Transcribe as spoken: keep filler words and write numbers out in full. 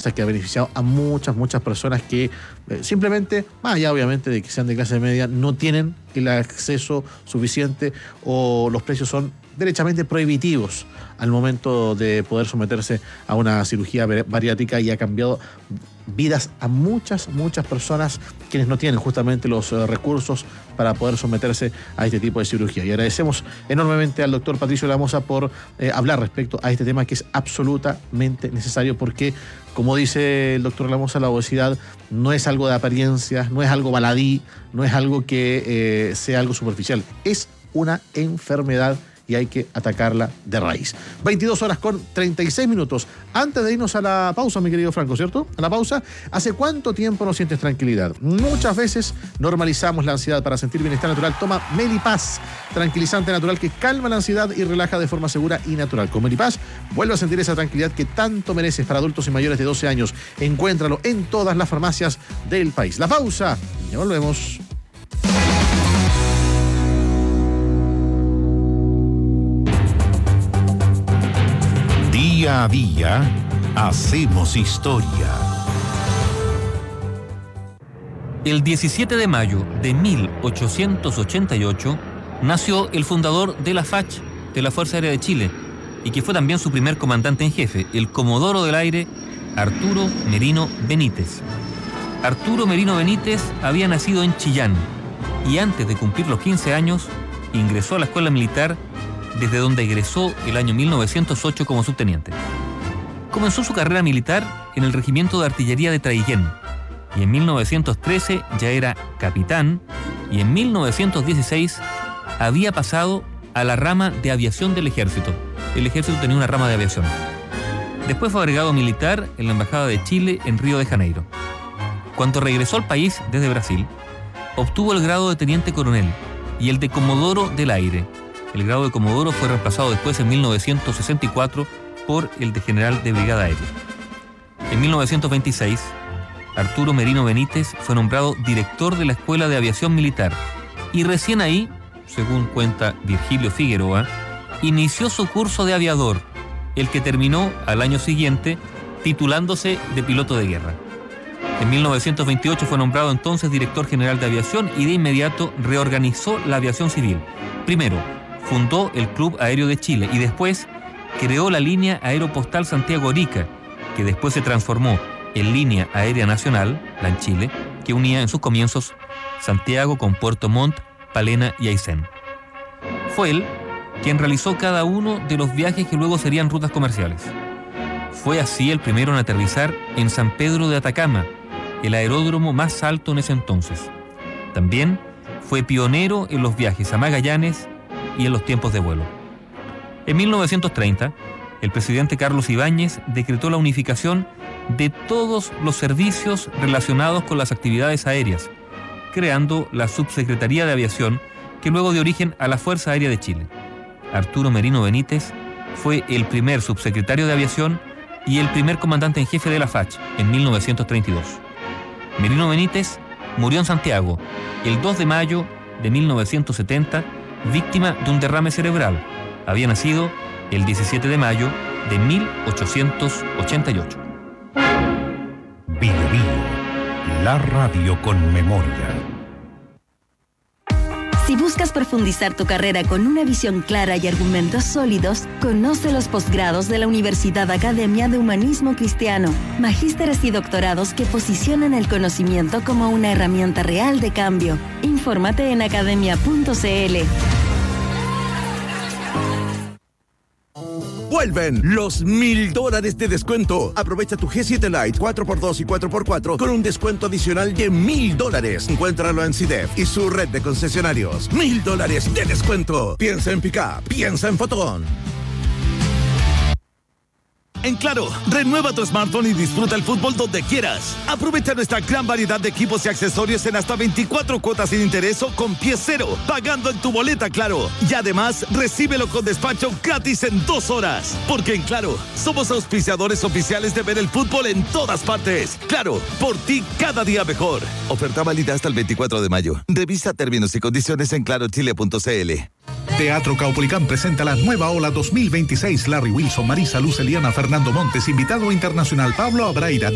cosa que ha beneficiado a muchas, muchas personas que eh, simplemente, más allá obviamente de que sean de clase media, no tienen el acceso suficiente o los precios son derechamente prohibitivos al momento de poder someterse a una cirugía bariátrica, y ha cambiado vidas a muchas, muchas personas quienes no tienen justamente los uh, recursos para poder someterse a este tipo de cirugía. Y agradecemos enormemente al doctor Patricio Lamoza por eh, hablar respecto a este tema que es absolutamente necesario, porque, como dice el doctor Lamoza, la obesidad no es algo de apariencias, no es algo baladí, no es algo que eh, sea algo superficial, es una enfermedad y hay que atacarla de raíz. veintidós horas con treinta y seis minutos. Antes de irnos a la pausa, mi querido Franco, ¿cierto? A la pausa. ¿Hace cuánto tiempo no sientes tranquilidad? Muchas veces normalizamos la ansiedad. Para sentir bienestar natural, toma Melipaz, tranquilizante natural que calma la ansiedad y relaja de forma segura y natural. Con Melipaz, vuelve a sentir esa tranquilidad que tanto mereces. Para adultos y mayores de doce años. Encuéntralo en todas las farmacias del país. La pausa. Ya volvemos. Día a día, hacemos historia. El diecisiete de mayo de mil ochocientos ochenta y ocho nació el fundador de la F A C, de la Fuerza Aérea de Chile, y que fue también su primer comandante en jefe, el Comodoro del Aire, Arturo Merino Benítez. Arturo Merino Benítez había nacido en Chillán y antes de cumplir los quince años ingresó a la escuela militar, desde donde egresó el año mil novecientos ocho como subteniente. Comenzó su carrera militar en el Regimiento de Artillería de Traiguén y en mil novecientos trece ya era capitán, y en mil novecientos dieciséis había pasado a la rama de aviación del ejército. El ejército tenía una rama de aviación. Después fue agregado militar en la Embajada de Chile en Río de Janeiro. Cuando regresó al país desde Brasil, obtuvo el grado de teniente coronel y el de comodoro del aire. El grado de comodoro fue reemplazado después en mil novecientos sesenta y cuatro por el de general de brigada aérea. En mil novecientos veintiséis, Arturo Merino Benítez fue nombrado director de la Escuela de Aviación Militar y recién ahí, según cuenta Virgilio Figueroa, inició su curso de aviador, el que terminó al año siguiente titulándose de piloto de guerra. En mil novecientos veintiocho fue nombrado entonces director general de aviación y de inmediato reorganizó la aviación civil. Primero, fundó el Club Aéreo de Chile y después creó la línea aeropostal Santiago-Arica, que después se transformó en Línea Aérea Nacional, la en Chile, que unía en sus comienzos Santiago con Puerto Montt, Palena y Aysén. Fue él quien realizó cada uno de los viajes que luego serían rutas comerciales. Fue así el primero en aterrizar en San Pedro de Atacama, el aeródromo más alto en ese entonces. También fue pionero en los viajes a Magallanes y en los tiempos de vuelo. En mil novecientos treinta, el presidente Carlos Ibáñez decretó la unificación de todos los servicios relacionados con las actividades aéreas, creando la Subsecretaría de Aviación, que luego dio origen a la Fuerza Aérea de Chile. Arturo Merino Benítez fue el primer subsecretario de Aviación y el primer comandante en jefe de la F A C en mil novecientos treinta y dos. Merino Benítez murió en Santiago el dos de mayo de mil novecientos setenta, víctima de un derrame cerebral. Había nacido el diecisiete de mayo de mil ochocientos ochenta y ocho. Bio Bio, la radio con memoria. Si buscas profundizar tu carrera con una visión clara y argumentos sólidos, conoce los posgrados de la Universidad Academia de Humanismo Cristiano, magísteres y doctorados que posicionan el conocimiento como una herramienta real de cambio. Infórmate en academia punto c l. Vuelven los mil dólares de descuento. Aprovecha tu G siete Lite cuatro por dos y cuatro por cuatro con un descuento adicional de mil dólares. Encuéntralo en C I D E F y su red de concesionarios. Mil dólares de descuento. Piensa en Pickup, piensa en Fotón. En Claro, renueva tu smartphone y disfruta el fútbol donde quieras. Aprovecha nuestra gran variedad de equipos y accesorios en hasta veinticuatro cuotas sin interés o con pie cero, pagando en tu boleta Claro. Y además, recíbelo con despacho gratis en dos horas. Porque en Claro, somos auspiciadores oficiales de ver el fútbol en todas partes. Claro, por ti cada día mejor. Oferta válida hasta el veinticuatro de mayo. Revisa términos y condiciones en claro chile punto c l. Teatro Caupolicán presenta la nueva ola dos mil veintiséis. Larry Wilson, Marisa Luz, Eliana, Fernando Montes, invitado internacional Pablo Abraira,